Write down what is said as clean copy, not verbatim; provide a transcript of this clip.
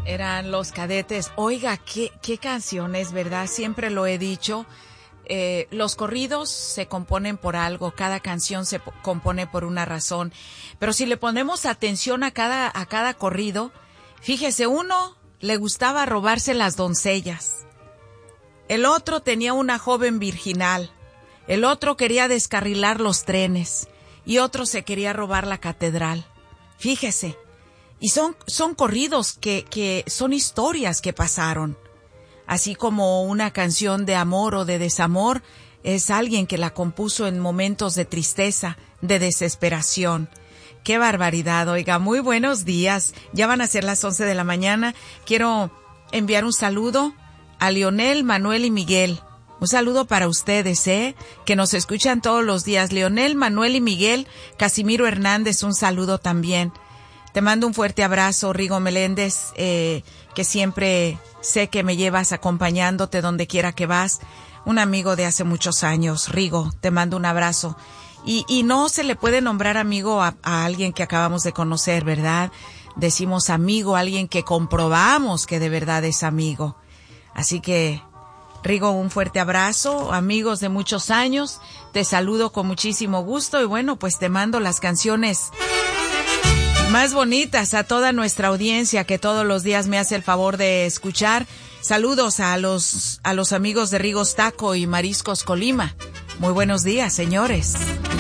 Eran Los Cadetes. Oiga, qué canciones, ¿verdad? Siempre lo he dicho. Los corridos se componen por algo, cada canción se compone por una razón. Pero si le ponemos atención a cada corrido, fíjese, uno le gustaba robarse las doncellas. El otro tenía una joven virginal. El otro quería descarrilar los trenes. Y otro se quería robar la catedral. Fíjese. Y son corridos que son historias que pasaron. Así como una canción de amor o de desamor es alguien que la compuso en momentos de tristeza, de desesperación. ¡Qué barbaridad! Oiga, muy buenos días. Ya van a ser las 11 de la mañana. Quiero enviar un saludo a Leonel, Manuel y Miguel. Un saludo para ustedes, que nos escuchan todos los días. Leonel, Manuel y Miguel. Casimiro Hernández, un saludo también. Te mando un fuerte abrazo, Rigo Meléndez, que siempre sé que me llevas acompañándote donde quiera que vas. Un amigo de hace muchos años, Rigo, te mando un abrazo. Y no se le puede nombrar amigo a alguien que acabamos de conocer, ¿verdad? Decimos amigo a alguien que comprobamos que de verdad es amigo. Así que, Rigo, un fuerte abrazo, amigos de muchos años. Te saludo con muchísimo gusto y bueno, pues te mando las canciones más bonitas a toda nuestra audiencia que todos los días me hace el favor de escuchar. Saludos a los amigos de Rigos Taco y Mariscos Colima. Muy buenos días, señores.